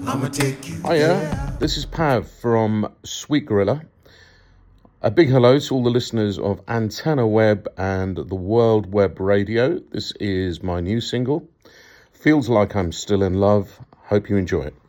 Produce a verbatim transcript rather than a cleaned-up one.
I'ma take you. Hiya, this is Pav from Sweet Gorilla. A big hello to all the listeners of Antenna Web and the World Web Radio. This is my new single. Feels like I'm still in love. Hope you enjoy it.